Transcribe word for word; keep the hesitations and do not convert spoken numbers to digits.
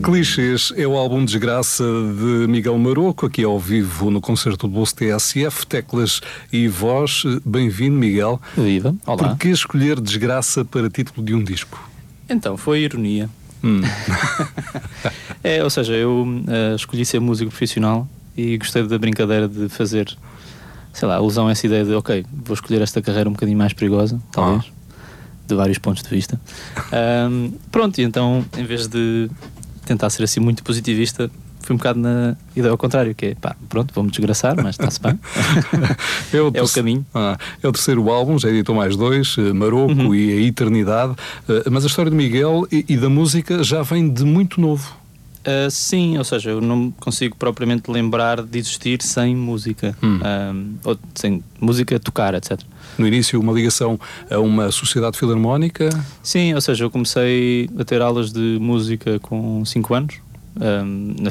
Clichês é o álbum Desgraça de Miguel Maroco, aqui ao vivo no concerto do Bolso T S F, teclas e voz. Bem-vindo, Miguel. Viva, olá. Por que escolher Desgraça para título de um disco? Então, foi ironia. Hum. é, ou seja, eu uh, escolhi ser músico profissional e gostei da brincadeira de fazer, sei lá, alusão a essa ideia de, ok, vou escolher esta carreira um bocadinho mais perigosa, talvez, ah. de vários pontos de vista. Um, pronto, e então, em vez de tentar ser assim muito positivista, fui um bocado na ideia ao contrário, que é, pá, pronto, vamos desgraçar, mas está-se bem. é, o, é o caminho. Ah, é o terceiro álbum, já editou mais dois, Maroco uhum. e A Eternidade, uh, mas a história de Miguel e, e da música já vem de muito novo. Uh, sim, ou seja, eu não consigo propriamente lembrar de existir sem música, hum. um, ou sem música tocar, etcétera. No início, uma ligação a uma sociedade filarmónica? Sim, ou seja, eu comecei a ter aulas de música com cinco anos, um, na,